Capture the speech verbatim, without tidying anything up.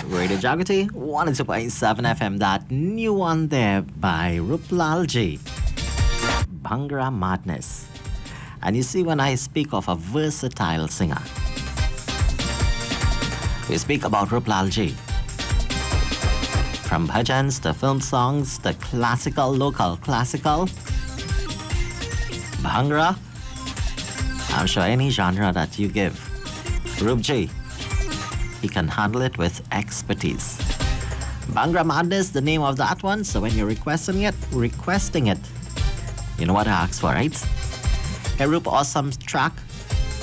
Radio Jagati, one oh two point seven F M, that new one there by Ruplalji, Bhangra Madness. And you see, when I speak of a versatile singer, we speak about Ruplalji. From bhajans to film songs to classical, local classical, Bhangra, I'm sure any genre that you give, Rupji, he can handle it with expertise. Bhangra Madness, the name of that one. So when you're requesting it, requesting it, you know what to ask for, right? Hey Rup, awesome track.